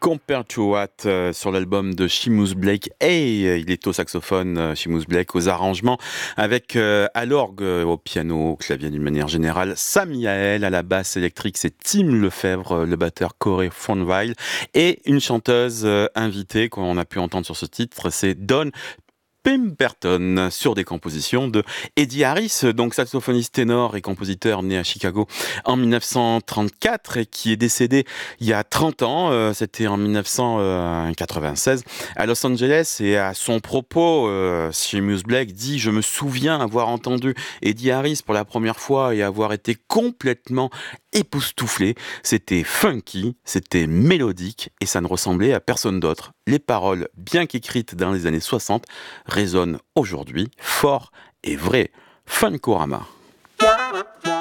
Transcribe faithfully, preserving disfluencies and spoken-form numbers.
Compared to What euh, sur l'album de Seamus Blake. Et euh, il est au saxophone, euh, Seamus Blake, aux arrangements, avec euh, à l'orgue, euh, au piano, au clavier d'une manière générale, Sam Yael, à la basse électrique, c'est Tim Lefebvre, euh, le batteur Corey Fonville, et une chanteuse euh, invitée qu'on a pu entendre sur ce titre, c'est Dawn Pemberton, sur des compositions de Eddie Harris, donc saxophoniste ténor et compositeur né à Chicago en dix-neuf cent trente-quatre et qui est décédé il y a trente ans, euh, c'était en dix-neuf cent quatre-vingt-seize à Los Angeles. Et à son propos, euh, Seamus Blake dit: je me souviens avoir entendu Eddie Harris pour la première fois et avoir été complètement époustouflé. C'était funky, c'était mélodique et ça ne ressemblait à personne d'autre. Les paroles, bien qu'écrites dans les années soixante, résonnent aujourd'hui fort et vrai. Funkorama.